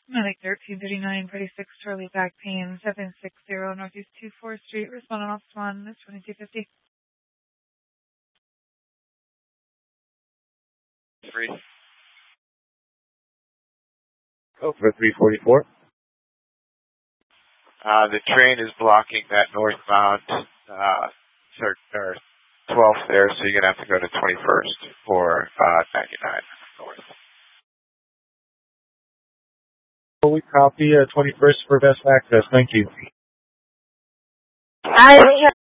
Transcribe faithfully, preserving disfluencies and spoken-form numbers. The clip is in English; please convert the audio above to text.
Medic thirteen thirty-nine, thirty-six, Charlie back pain, seven six zero, Northeast two fourth Street, respond on Office one, that's twenty-two fifty. Three. Oh, for three forty-four. Uh, the train is blocking that northbound, uh, third, or twelfth there, so you're gonna have to go to twenty-first for, uh, ninety-nine north. We copy uh, twenty-first for best access. Thank you. I